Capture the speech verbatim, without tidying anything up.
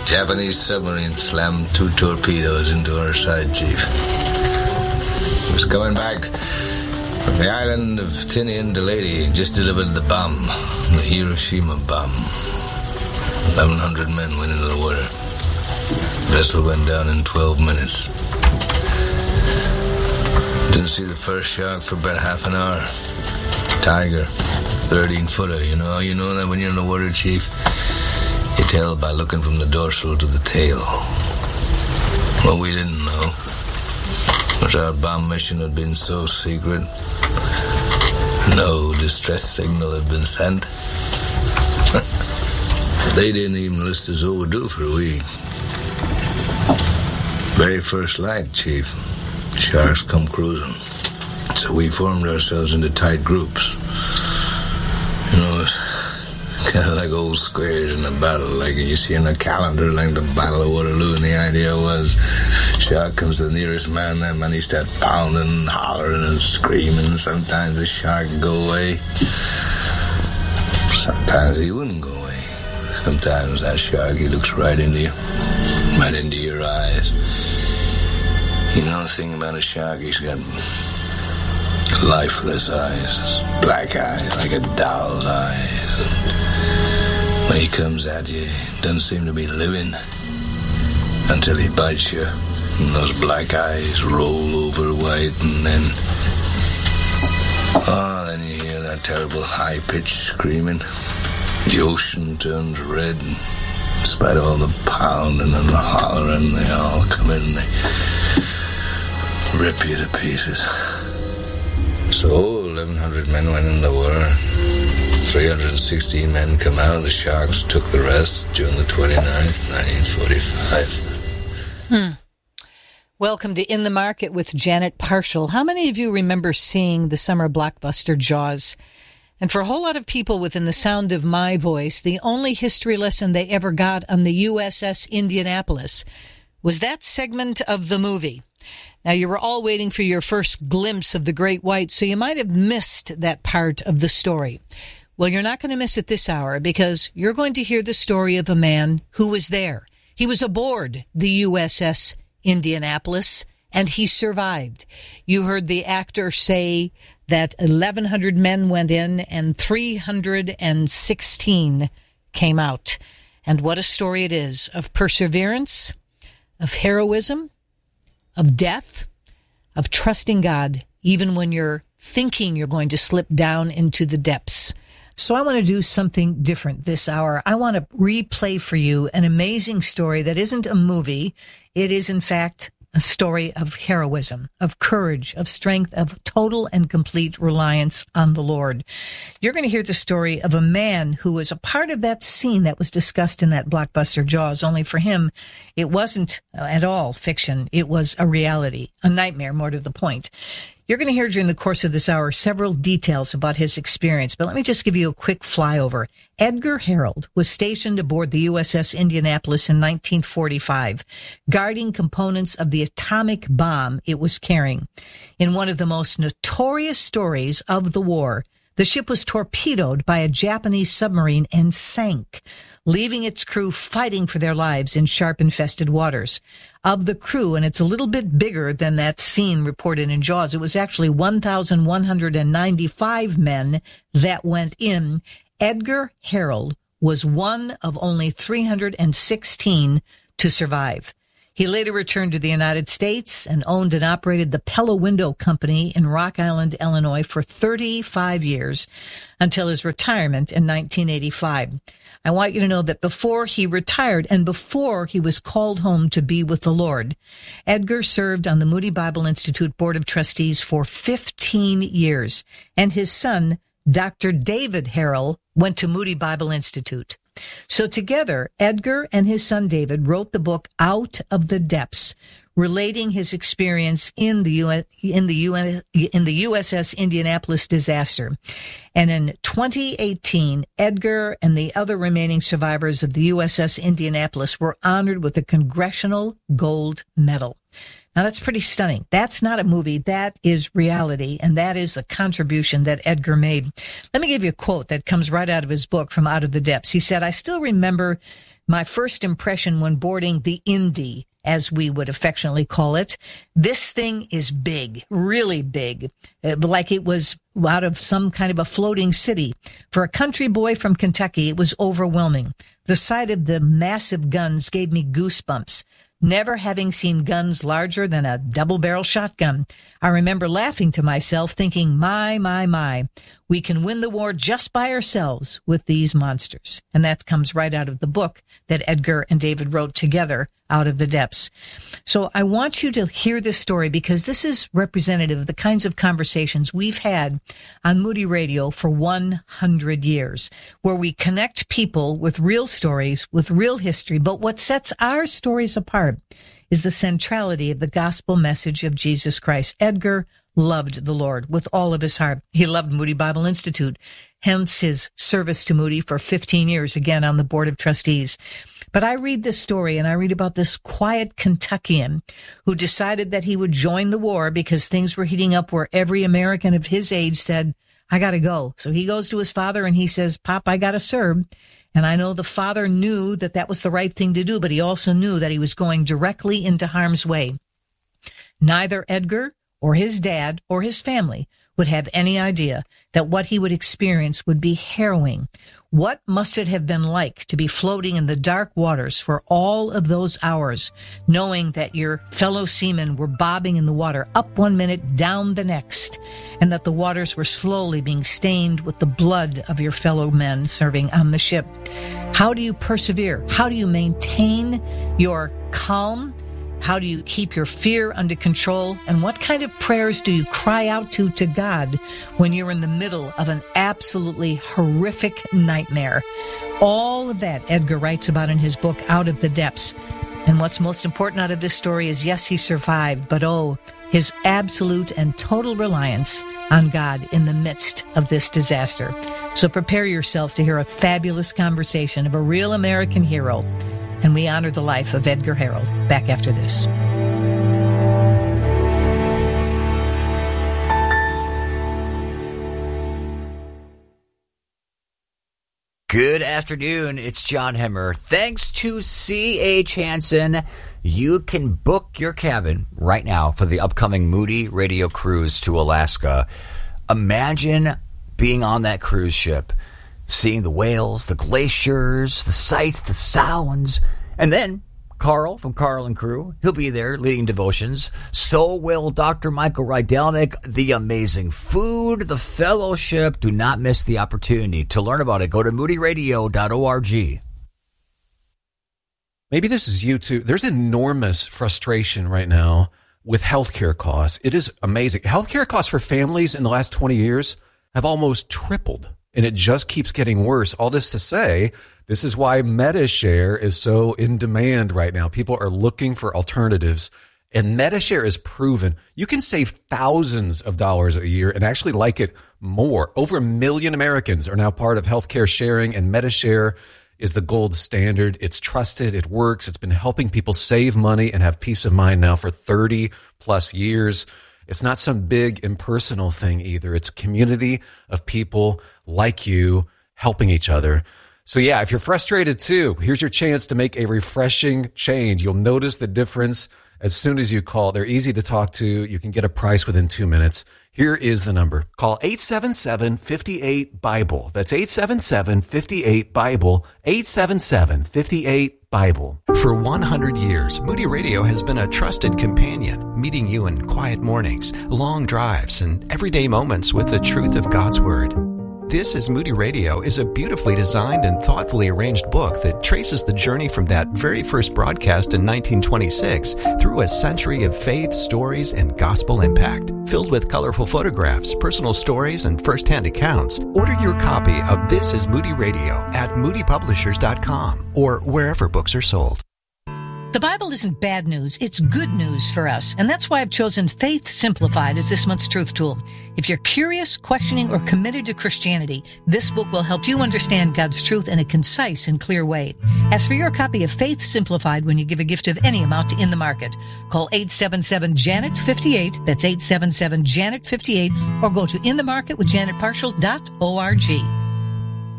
Japanese submarine slammed two torpedoes into our side, Chief. It was coming back from the island of Tinian to Lady, just delivered the bomb, the Hiroshima bomb. eleven hundred men went into the water. The vessel went down in twelve minutes. Didn't see the first shark for about half an hour. Tiger, thirteen-footer, you know. You know that when you're in the water, Chief? You tell by looking from the dorsal to the tail. What we didn't know was our bomb mission had been so secret. No distress signal had been sent. They didn't even list us overdue for a week. Very first light, Chief. Sharks come cruising. So we formed ourselves into tight groups. You know, it's kind of like old squares in a battle, like you see in a calendar, like the Battle of Waterloo, and the idea was shark comes to the nearest man, that man he starts pounding and hollering and screaming. Sometimes the shark would go away. Sometimes he wouldn't go away. Sometimes that shark, he looks right into you, right into your eyes. You know the thing about a shark, he's got lifeless eyes, black eyes, like a doll's eyes. When he comes at you, he doesn't seem to be living until he bites you, and those black eyes roll over white, and then, oh, then you hear that terrible high-pitched screaming. The ocean turns red, and in spite of all the pounding and the hollering, they all come in and they rip you to pieces. So, eleven hundred men went in the war. three hundred sixteen men come out. The Sharks took the rest June the twenty-ninth, nineteen forty-five. Hmm. Welcome to In the Market with Janet Parshall. How many of you remember seeing the summer blockbuster Jaws? And for a whole lot of people within the sound of my voice, the only history lesson they ever got on the U S S Indianapolis was that segment of the movie. Now, you were all waiting for your first glimpse of the Great White, so you might have missed that part of the story. Well, you're not going to miss it this hour, because you're going to hear the story of a man who was there. He was aboard the U S S Indianapolis, and he survived. You heard the actor say that eleven hundred men went in and three hundred sixteen came out. And what a story it is of perseverance, of heroism, of death, of trusting God, even when you're thinking you're going to slip down into the depths. So I want to do something different this hour. I want to replay for you an amazing story that isn't a movie. It is, in fact, a story of heroism, of courage, of strength, of total and complete reliance on the Lord. You're going to hear the story of a man who was a part of that scene that was discussed in that blockbuster Jaws, only for him, it wasn't at all fiction. It was a reality, a nightmare, more to the point. You're going to hear during the course of this hour several details about his experience, but let me just give you a quick flyover. Edgar Harold was stationed aboard the U S S Indianapolis in nineteen forty-five, guarding components of the atomic bomb it was carrying. In one of the most notorious stories of the war, the ship was torpedoed by a Japanese submarine and sank, leaving its crew fighting for their lives in shark-infested waters. Of the crew, and it's a little bit bigger than that scene reported in Jaws, it was actually one thousand one hundred ninety-five men that went in. Edgar Harold was one of only three hundred sixteen to survive. He later returned to the United States and owned and operated the Pella Window Company in Rock Island, Illinois for thirty-five years until his retirement in nineteen eighty-five. I want you to know that before he retired and before he was called home to be with the Lord, Edgar served on the Moody Bible Institute Board of Trustees for fifteen years, and his son, Doctor David Harold, went to Moody Bible Institute. So together, Edgar and his son David wrote the book Out of the Depths, relating his experience in the U S, in the U S, in the U S S Indianapolis disaster. And in twenty eighteen, Edgar and the other remaining survivors of the U S S Indianapolis were honored with a Congressional Gold Medal. Now, that's pretty stunning. That's not a movie. That is reality, and that is a contribution that Edgar made. Let me give you a quote that comes right out of his book, From Out of the Depths. He said, "I still remember My first impression when boarding the Indy, as we would affectionately call it, this thing is big, really big, like it was out of some kind of a floating city. For a country boy from Kentucky, it was overwhelming. The sight of the massive guns gave me goosebumps. Never having seen guns larger than a double-barrel shotgun, I remember laughing to myself, thinking, my, my, my, we can win the war just by ourselves with these monsters. And that comes right out of the book that Edgar and David wrote together, Out of the Depths. So I want you to hear this story because this is representative of the kinds of conversations we've had on Moody Radio for one hundred years, where we connect people with real stories, with real history. But what sets our stories apart is the centrality of the gospel message of Jesus Christ. Edgar loved the Lord with all of his heart. He loved Moody Bible Institute, hence his service to Moody for fifteen years, again on the board of trustees. But I read this story and I read about this quiet Kentuckian who decided that he would join the war because things were heating up where every American of his age said, I got to go. So he goes to his father and he says, Pop, I got to serve. And I know the father knew that that was the right thing to do, but he also knew that he was going directly into harm's way. Neither Edgar or his dad or his family would have any idea that what he would experience would be harrowing. What must it have been like to be floating in the dark waters for all of those hours, knowing that your fellow seamen were bobbing in the water up one minute, down the next, and that the waters were slowly being stained with the blood of your fellow men serving on the ship? How do you persevere? How do you maintain your calm? How do you keep your fear under control? And what kind of prayers do you cry out to to God when you're in the middle of an absolutely horrific nightmare? All of that Edgar writes about in his book, Out of the Depths. And what's most important out of this story is, yes, he survived, but oh, his absolute and total reliance on God in the midst of this disaster. So prepare yourself to hear a fabulous conversation of a real American hero. And we honor the life of Edgar Harrell. Back after this. Good afternoon. It's John Hemmer. Thanks to C H. Hansen, you can book your cabin right now for the upcoming Moody Radio cruise to Alaska. Imagine being on that cruise ship, seeing the whales, the glaciers, the sights, the sounds. And then Carl from Carl and Crew, he'll be there leading devotions. So will Doctor Michael Rydelnik. The amazing food, the fellowship. Do not miss the opportunity. To learn about it, go to moody radio dot org. Maybe this is you too. There's enormous frustration right now with healthcare costs. It is amazing. Healthcare costs for families in the last twenty years have almost tripled. And it just keeps getting worse. All this to say, this is why MediShare is so in demand right now. People are looking for alternatives. And MediShare is proven you can save thousands of dollars a year and actually like it more. Over a million Americans are now part of healthcare sharing, and MediShare is the gold standard. It's trusted. It works. It's been helping people save money and have peace of mind now for thirty plus years. It's not some big impersonal thing either. It's a community of people like you helping each other. So yeah, if you're frustrated too, here's your chance to make a refreshing change. You'll notice the difference as soon as you call. They're easy to talk to. You can get a price within two minutes. Here is the number. Call eight seven seven, five eight, BIBLE. That's eight seven seven, five eight, BIBLE. eight seven seven, five eight, BIBLE. For one hundred years, Moody Radio has been a trusted companion, meeting you in quiet mornings, long drives, and everyday moments with the truth of God's Word. This is Moody Radio is a beautifully designed and thoughtfully arranged book that traces the journey from that very first broadcast in nineteen twenty-six through a century of faith, stories, and gospel impact. Filled with colorful photographs, personal stories, and first-hand accounts, order your copy of This is Moody Radio at moody publishers dot com or wherever books are sold. The Bible isn't bad news, it's good news for us, and that's why I've chosen Faith Simplified as this month's truth tool. If you're curious, questioning, or committed to Christianity, this book will help you understand God's truth in a concise and clear way. Ask for your copy of Faith Simplified when you give a gift of any amount to In the Market. Call eight seven seven, Janet fifty-eight, that's eight seven seven, Janet fifty-eight, or go to in the market with janet partial dot org.